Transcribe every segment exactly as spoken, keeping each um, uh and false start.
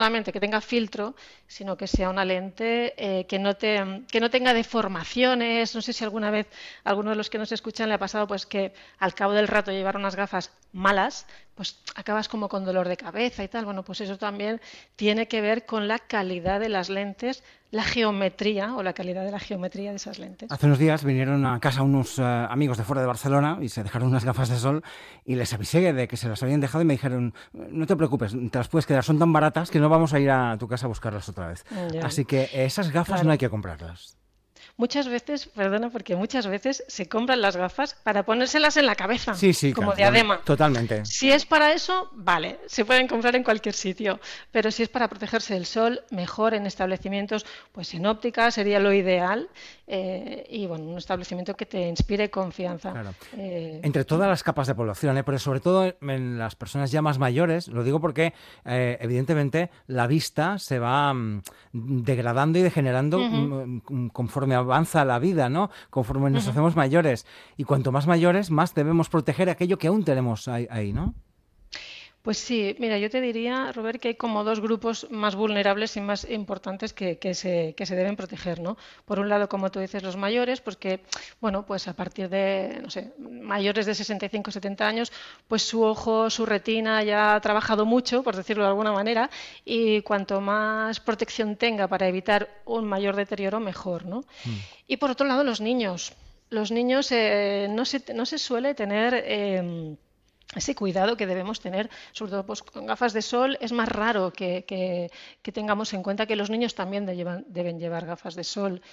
solamente que tenga filtro, sino que sea una lente eh, que, no te, que no tenga deformaciones. No sé si alguna vez a alguno de los que nos escuchan le ha pasado pues que al cabo del rato llevar unas gafas malas, pues acabas como con dolor de cabeza y tal. Bueno, pues eso también tiene que ver con la calidad de las lentes, la geometría o la calidad de la geometría de esas lentes. Hace unos días vinieron a casa unos eh, amigos de fuera de Barcelona y se dejaron unas gafas de sol y les avisé de que se las habían dejado y me dijeron, no te preocupes, te las puedes quedar, son tan baratas que no vamos a ir a tu casa a buscarlas otra vez. Ya, Así que esas gafas no hay claro. que comprarlas. Muchas veces, perdona, porque muchas veces se compran las gafas para ponérselas en la cabeza, Sí, sí, como claro, total- diadema. totalmente. Si es para eso, vale, se pueden comprar en cualquier sitio, pero si es para protegerse del sol, mejor en establecimientos, pues en óptica sería lo ideal, eh, y bueno, un establecimiento que te inspire confianza. Claro. Eh, Entre todas las capas de población, ¿eh? Pero sobre todo en las personas ya más mayores, lo digo porque eh, evidentemente la vista se va mm, degradando y degenerando ujú, mm, mm, conforme avanza la vida, ¿no? Conforme nos ujú. hacemos mayores. Y cuanto más mayores, más debemos proteger aquello que aún tenemos ahí, ahí, ¿no? Pues sí, mira, yo te diría, Robert, que hay como dos grupos más vulnerables y más importantes que, que se, que se deben proteger, ¿no? Por un lado, como tú dices, los mayores, pues que, bueno, pues a partir de, no sé, mayores de sesenta y cinco, setenta años, pues su ojo, su retina ya ha trabajado mucho, por decirlo de alguna manera, y cuanto más protección tenga para evitar un mayor deterioro, mejor, ¿no? Mm. Y por otro lado, los niños. Los niños eh, no se, no se suele tener... Eh, ese cuidado que debemos tener, sobre todo pues, con gafas de sol, es más raro que, que, que tengamos en cuenta que los niños también de llevan, deben llevar gafas de sol.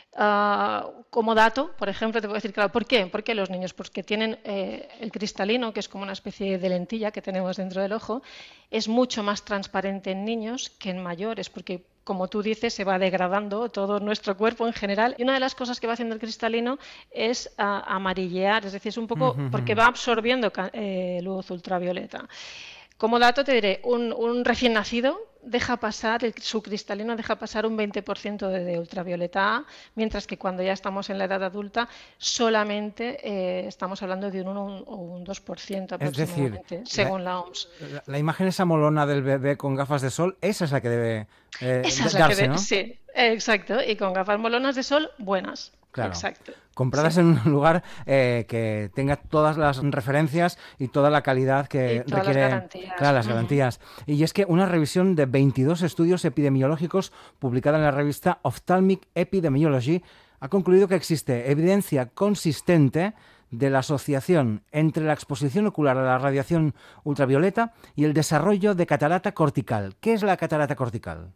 Uh, como dato, por ejemplo, te puedo decir, claro, ¿por qué? ¿Por qué los niños? Porque tienen eh, el cristalino, que es como una especie de lentilla que tenemos dentro del ojo, es mucho más transparente en niños que en mayores, porque como tú dices, se va degradando todo nuestro cuerpo en general. Y una de las cosas que va haciendo el cristalino es uh, amarillear, es decir, es un poco porque va absorbiendo eh, luz ultravioleta. Como dato te diré, un, un recién nacido deja pasar, el, su cristalino deja pasar un veinte por ciento de, de ultravioleta A, mientras que cuando ya estamos en la edad adulta solamente eh, estamos hablando de un uno o un dos por ciento Es decir, aproximadamente, la, según la O M S. la- la imagen esa molona del bebé con gafas de sol, esa es la que debe eh, Esa d- es la que... darse, De, ¿no? sí, exacto, y con gafas molonas de sol, buenas. Claro. Exacto, Compradas sí. en un lugar eh, que tenga todas las referencias y toda la calidad Y que todas las requiere, claro, garantías. las Uh -huh. garantías. Y es que una revisión de veintidós estudios epidemiológicos publicada en la revista Ophthalmic Epidemiology ha concluido que existe evidencia consistente de la asociación entre la exposición ocular a la radiación ultravioleta y el desarrollo de catarata cortical. ¿Qué es la catarata cortical?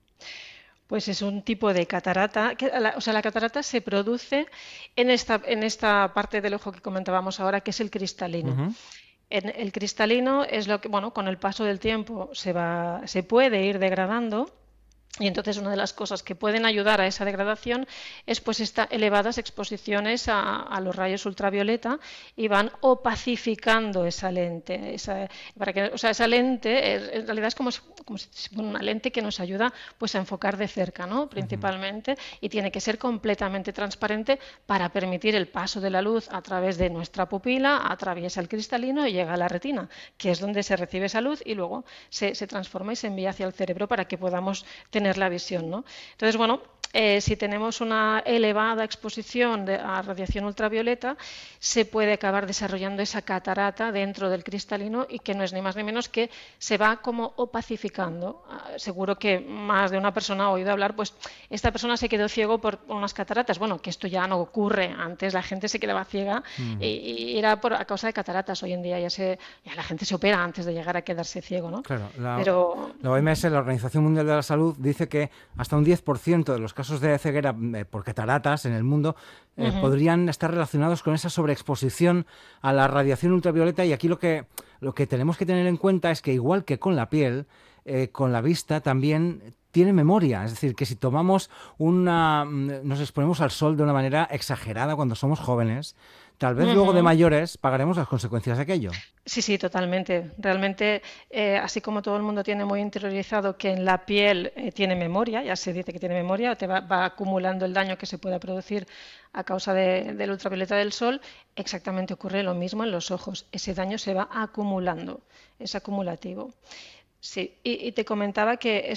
Pues es un tipo de catarata, que, la, o sea, la catarata se produce en esta, en esta parte del ojo que comentábamos ahora, que es el Uh cristalino. -huh. En el cristalino es lo que, bueno, con el paso del tiempo se va, se puede ir degradando. Y entonces una de las cosas que pueden ayudar a esa degradación es pues estas elevadas exposiciones a, a los rayos ultravioleta y van opacificando esa lente. Esa, para que, o sea, esa lente es, en realidad es como, como si, una lente que nos ayuda pues a enfocar de cerca, ¿no? Uh -huh. Principalmente, y tiene que ser completamente transparente para permitir el paso de la luz a través de nuestra pupila, atraviesa el cristalino y llega a la retina, que es donde se recibe esa luz y luego se, se transforma y se envía hacia el cerebro para que podamos tener la visión, ¿no? Entonces, bueno, eh, si tenemos una elevada exposición de, a radiación ultravioleta, se puede acabar desarrollando esa catarata dentro del cristalino y que no es ni más ni menos que se va como opacificando. Ah, seguro que más de una persona ha oído hablar, pues esta persona se quedó ciego por unas cataratas. Bueno, que esto ya no ocurre. Antes la gente se quedaba ciega Uh y, -huh. y era por, a causa de cataratas. Hoy en día ya, se, ya la gente se opera antes de llegar a quedarse ciego, ¿no? Claro, la, Pero... la O M S, la Organización Mundial de la Salud, dice que hasta un diez por ciento de los casos de ceguera eh, por cataratas en el mundo eh, Uh -huh. podrían estar relacionados con esa sobreexposición a la radiación ultravioleta. Y aquí lo que, lo que tenemos que tener en cuenta es que, igual que con la piel, eh, con la vista también tiene memoria. Es decir, que si tomamos una, nos exponemos al sol de una manera exagerada cuando somos jóvenes, tal vez Uh luego de -huh. mayores pagaremos las consecuencias de aquello. Sí, sí, totalmente. Realmente, eh, así como todo el mundo tiene muy interiorizado que en la piel eh, tiene memoria, ya se dice que tiene memoria, te va, va acumulando el daño que se pueda producir a causa de, de la ultravioleta del sol, exactamente ocurre lo mismo en los ojos. Ese daño se va acumulando, es acumulativo. Sí, y, y te comentaba que